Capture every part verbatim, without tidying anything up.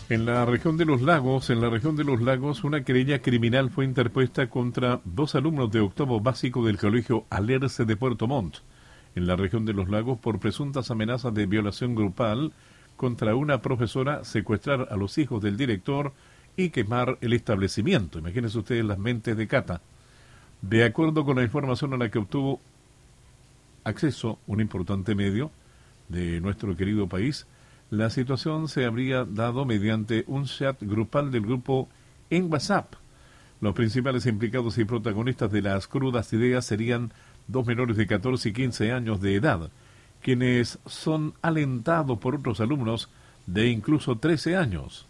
En la región de los lagos, en la región de los lagos, una querella criminal fue interpuesta contra dos alumnos de octavo básico del colegio Alerce de Puerto Montt, en la región de los lagos, por presuntas amenazas de violación grupal contra una profesora, secuestrar a los hijos del director y quemar el establecimiento. Imagínense ustedes las mentes de Cata. De acuerdo con la información a la que obtuvo acceso un importante medio de nuestro querido país, la situación se habría dado mediante un chat grupal del grupo en WhatsApp. Los principales implicados y protagonistas de las crudas ideas serían dos menores de catorce y quince años de edad, quienes son alentados por otros alumnos de incluso trece años.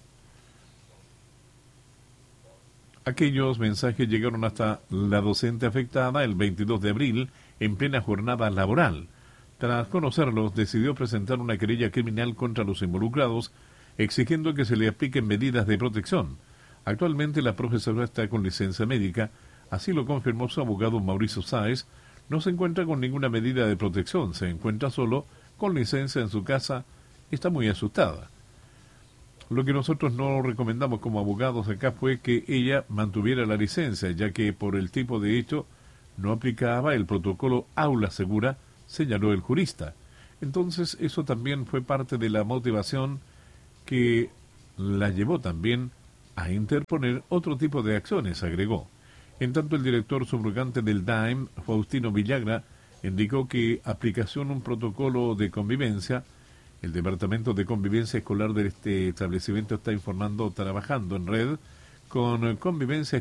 Aquellos mensajes llegaron hasta la docente afectada el veintidós de abril, en plena jornada laboral. Tras conocerlos, decidió presentar una querella criminal contra los involucrados, exigiendo que se le apliquen medidas de protección. Actualmente la profesora está con licencia médica, así lo confirmó su abogado Mauricio Sáez. No se encuentra con ninguna medida de protección, se encuentra solo con licencia en su casa, está muy asustada. Lo que nosotros no recomendamos como abogados acá fue que ella mantuviera la licencia, ya que por el tipo de hecho no aplicaba el protocolo aula segura, señaló el jurista. Entonces eso también fue parte de la motivación que la llevó también a interponer otro tipo de acciones, agregó. En tanto, el director subrogante del D A E M, Faustino Villagra, indicó que aplicación un protocolo de convivencia, el Departamento de Convivencia Escolar de este establecimiento está informando, trabajando en red con convivencia